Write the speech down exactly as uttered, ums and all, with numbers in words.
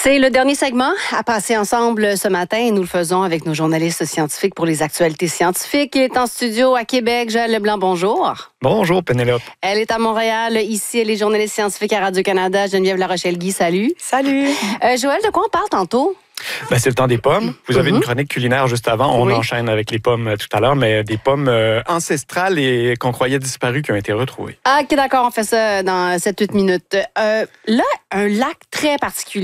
C'est le dernier segment à passer ensemble ce matin et nous le faisons avec nos journalistes scientifiques pour les actualités scientifiques. Il est en studio à Québec. Joël Leblanc, bonjour. Bonjour, Pénélope. Elle est à Montréal. Ici, elle est journaliste scientifique à Radio-Canada. Geneviève Larochelle-Guy, salut. Salut. Euh, Joël, de quoi on parle tantôt? Ben, c'est le temps des pommes. Vous avez Mm-hmm. une chronique culinaire juste avant. On Oui. enchaîne avec les pommes euh, tout à l'heure, mais des pommes euh, ancestrales et qu'on croyait disparues qui ont été retrouvées. Ah, OK, d'accord, on fait ça dans sept huit minutes. Euh, là, un lac très particulier.